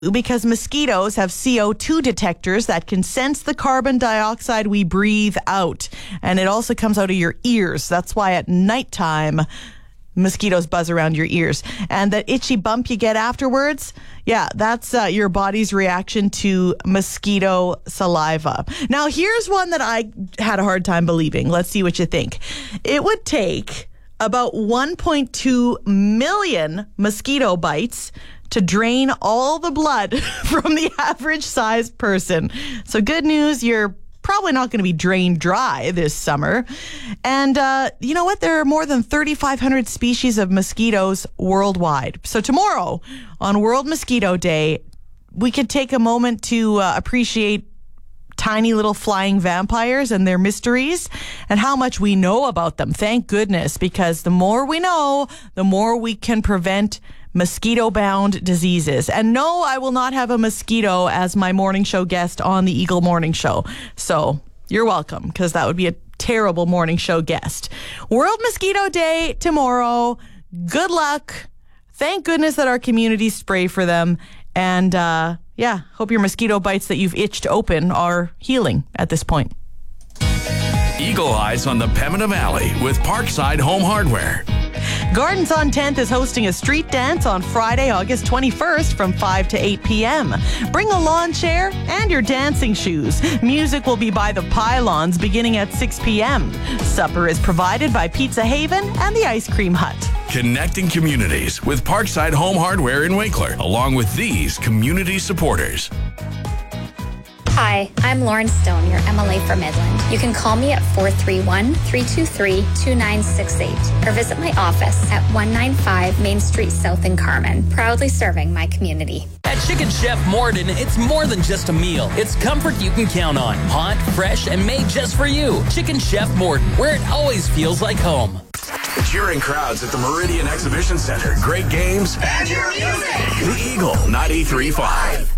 because mosquitoes have CO2 detectors that can sense the carbon dioxide we breathe out. And it also comes out of your ears. That's why at nighttime, mosquitoes buzz around your ears. And that itchy bump you get afterwards, yeah, that's your body's reaction to mosquito saliva. Now, here's one that I had a hard time believing. Let's see what you think. It would take about 1.2 million mosquito bites to drain all the blood from the average sized person. So good news, you're probably not going to be drained dry this summer. And you know what? There are more than 3,500 species of mosquitoes worldwide. So tomorrow, on World Mosquito Day, we could take a moment to appreciate tiny little flying vampires and their mysteries and how much we know about them. Thank goodness, because the more we know, the more we can prevent mosquito-bound diseases. And no, I will not have a mosquito as my morning show guest on the Eagle Morning Show. So you're welcome, because that would be a terrible morning show guest. World Mosquito Day tomorrow. Good luck. Thank goodness that our communities spray for them. And yeah, hope your mosquito bites that you've itched open are healing at this point. Eagle Eyes on the Pembina Valley with Parkside Home Hardware. Gardens on 10th is hosting a street dance on Friday, August 21st from 5 to 8 p.m. Bring a lawn chair and your dancing shoes. Music will be by the Pylons beginning at 6 p.m. Supper is provided by Pizza Haven and the Ice Cream Hut. Connecting communities with Parkside Home Hardware in Winkler, along with these community supporters. Hi, I'm Lauren Stone, your MLA for Midland. You can call me at 431-323-2968 or visit my office at 195 Main Street South in Carmen, proudly serving my community. At Chicken Chef Morden, it's more than just a meal. It's comfort you can count on. Hot, fresh, and made just for you. Chicken Chef Morden, where it always feels like home. Cheering crowds at the Meridian Exhibition Center. Great games. And your music. The Eagle 93.5.